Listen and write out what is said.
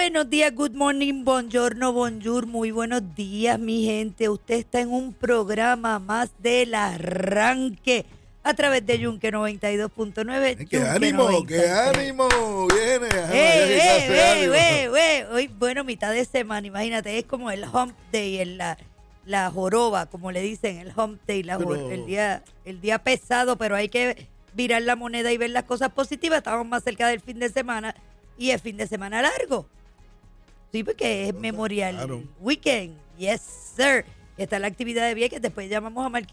Buenos días, good morning, buongiorno, bonjour, muy buenos días, mi gente. Usted está en un programa más del arranque a través de Yunque 92.9. ¡Qué ánimo, qué ánimo! Viene. Hoy, bueno, mitad de semana, imagínate, es como el hump day, la joroba, como le dicen, el hump day, el día pesado, pero hay que virar la moneda y ver las cosas positivas. Estamos más cerca del fin de semana y es fin de semana largo. Sí, porque es Memorial Weekend. Yes, sir. Está la actividad de Vieques. Después llamamos a Marquito